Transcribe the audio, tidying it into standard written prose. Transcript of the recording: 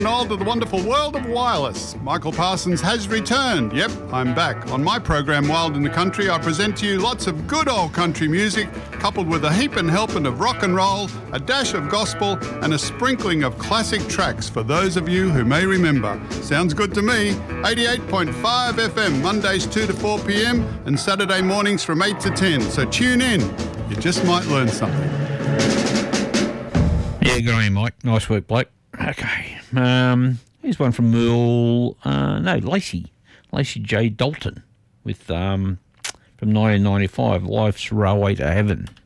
All to the wonderful world of wireless. Michael Parsons has returned. Yep, I'm back. On my program, Wild in the Country, I present to you lots of good old country music, coupled with a heap and helping of rock and roll, a dash of gospel, and a sprinkling of classic tracks for those of you who may remember. Sounds good to me. 88.5 FM, Mondays 2 to 4 p.m, and Saturday mornings from 8 to 10. So tune in. You just might learn something. Yeah, good on you, Mike. Nice work, bloke. Okay. Here's one from Lacey J. Dalton with from 1995, Life's Railway to Heaven.